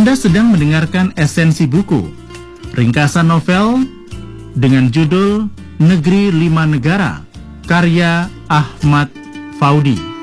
Anda sedang mendengarkan Esensi Buku, ringkasan novel dengan judul Negeri Lima Negara, karya Ahmad Faudi.